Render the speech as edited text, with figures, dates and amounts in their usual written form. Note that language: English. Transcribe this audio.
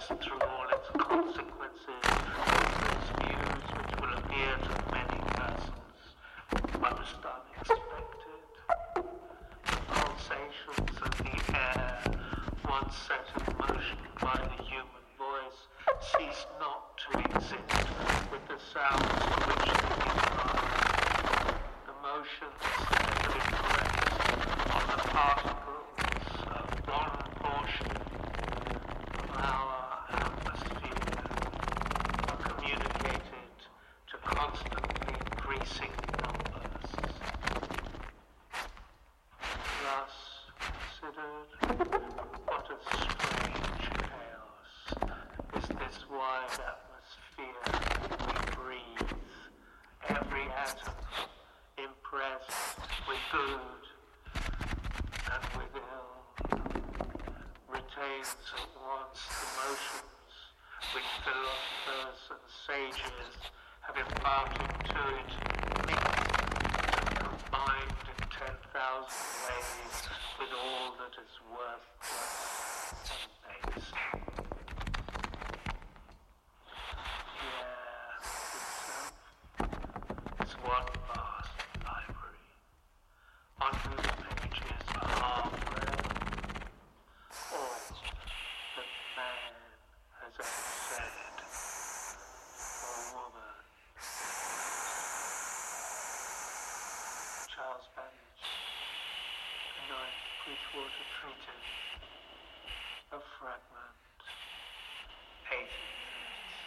through all its consequences, those views which will appear to many persons most unexpected. The pulsations of the air, once set in motion by the human voice, cease not to exist with the sounds to which they give rise. The motions steadily press on the particles of one portion of our atmosphere are communicated to constantly increasing numbers. Thus considered, what a strange chaos is this wide atmosphere we breathe, every atom impressed with good and with ill, retains at once the motions which philosophers and sages have imparted to it, mixed and combined in 10,000 ways with all that is worthless and base. Is one vast library, on whose pages are half-read all that man has ever said, or woman. Charles Babbage, The Ninth Bridgewater Treatise, a fragment.